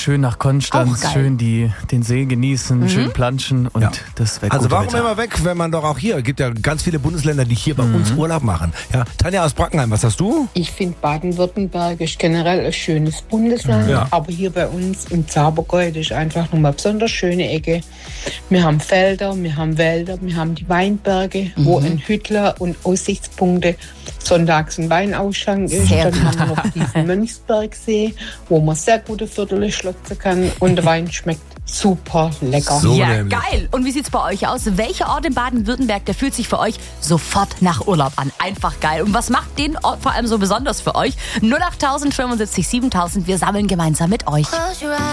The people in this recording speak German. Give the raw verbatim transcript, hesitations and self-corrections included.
schön nach Konstanz, schön die, den See genießen, mhm. schön planschen und ja. das weg. Also warum Wetter. immer weg, wenn man doch auch hier, es gibt ja ganz viele Bundesländer, die hier bei mhm. uns Urlaub machen. Ja, Tanja aus Brackenheim, was hast du? Ich finde Baden-Württemberg ist generell ein schönes Bundesland, ja. aber hier bei uns im Zabergäu ist einfach nochmal eine besonders schöne Ecke. Wir haben Felder, wir haben Wälder, wir haben die Weinberge, mhm. wo ein Hüttler und Aussichtspunkte sonntags ein Weinausschank ist. Sehr Dann haben wir noch diesen Mönchsbergsee, wo man sehr gute Viertel schlotzen kann und der Wein schmeckt super lecker. So ja, nämlich. Geil. Und wie sieht's bei euch aus? Welcher Ort in Baden-Württemberg, der fühlt sich für euch sofort nach Urlaub an? Einfach geil. Und was macht den Ort vor allem so besonders für euch? null acht tausend fünfundsiebzig siebentausend. Wir sammeln gemeinsam mit euch.